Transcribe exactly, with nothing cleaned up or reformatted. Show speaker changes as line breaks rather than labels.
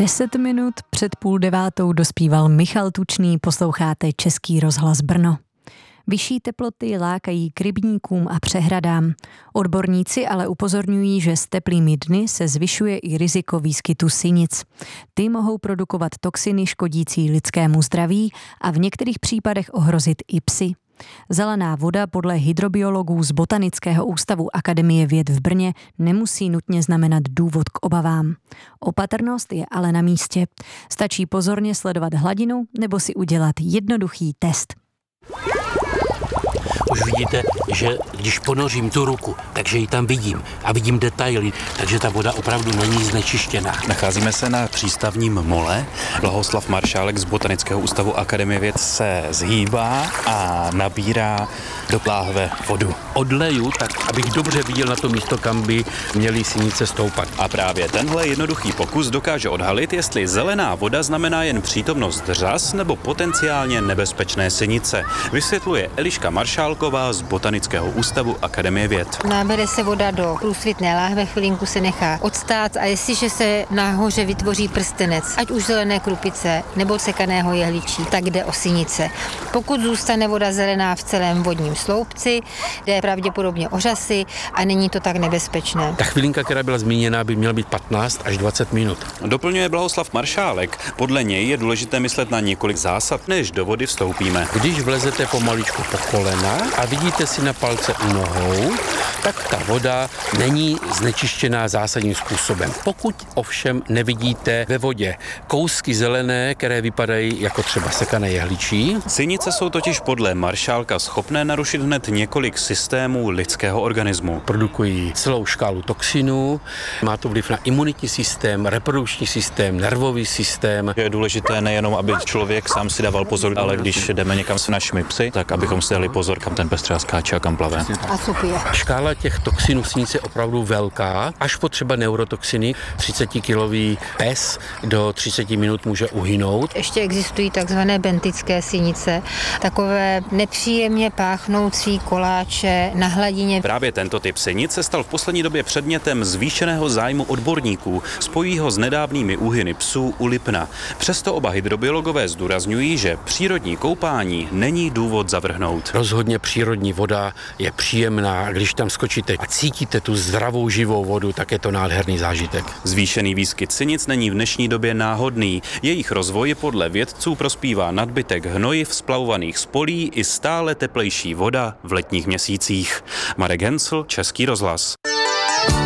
Deset minut před půl devátou dospíval Michal Tučný, posloucháte Český rozhlas Brno. Vyšší teploty lákají k rybníkům a přehradám. Odborníci ale upozorňují, že s teplými dny se zvyšuje i riziko výskytu sinic. Ty mohou produkovat toxiny škodící lidskému zdraví a v některých případech ohrozit i psy. Zelená voda podle hydrobiologů z Botanického ústavu Akademie věd v Brně nemusí nutně znamenat důvod k obavám. Opatrnost je ale na místě. Stačí pozorně sledovat hladinu nebo si udělat jednoduchý test.
Už vidíte, že když ponořím tu ruku, takže ji tam vidím a vidím detaily, takže ta voda opravdu není znečištěná.
Nacházíme se na přístavním mole. Blahoslav Maršálek z Botanického ústavu Akademie věd se zhýbá a nabírá do láhve vodu.
Odleju tak, abych dobře viděl na to místo, kam by měly sinice stoupat.
A právě tenhle jednoduchý pokus dokáže odhalit, jestli zelená voda znamená jen přítomnost řas nebo potenciálně nebezpečné sinice. Vysvětluje Eliška Maršálková z Botanického ústavu Akademie věd.
Nabere se voda do průsvitné láhve, chvilinku se nechá odstát a jestliže se nahoře vytvoří prstenec, ať už zelené krupice nebo sekaného jehličí, tak jde o sinice. Pokud zůstane voda zelená v celém vodním sloupci, jde pravděpodobně o řasy a není to tak nebezpečné.
Ta chvilinka, která byla zmíněna, by měla být patnáct až dvacet minut.
Doplňuje Blahoslav Maršálek. Podle něj je důležité myslet na několik zásad, než do vody vstoupíme.
Když vlezete pomaličku po kolena a vidíte si na palce u nohou, tak ta voda není znečištěná zásadním způsobem. Pokud ovšem nevidíte ve vodě kousky zelené, které vypadají jako třeba sekané jehličí.
Sinice jsou totiž podle Maršálka schopné narušit hned několik systémů lidského organismu.
Produkují celou škálu toxinů, má to vliv na imunitní systém, reprodukční systém, nervový systém.
Je důležité nejenom, aby člověk sám si dával pozor, ale když jdeme někam s našimi psy, tak abychom si dali pozor, kam ten pes třeba skáče a kam plave.
A co pije?
Škála těch toxinů v sinici je opravdu velká, až po třeba neurotoxiny. třicetikilový pes do třicet minut může uhynout.
Ještě existují takzvané bentické sinice, takové nepříjemně páchnoucí koláče na hladině.
Právě tento typ sinic se stal v poslední době předmětem zvýšeného zájmu odborníků. Spojí ho s nedávnými úhyny psů u Lipna. Přesto oba hydrobiologové zdůrazňují, že přírodní koupání není důvod zavrhnout.
Rozhodně přírodní voda je příjemná, když tam skočíte a cítíte tu zdravou živou vodu, tak je to nádherný zážitek.
Zvýšený výskyt sinic není v dnešní době náhodný. Jejich rozvoj podle vědců prospívá nadbytek hnojiv, splavovaných z polí i stále teplejší voda v letních měsících. Marek Hensl, Český rozhlas.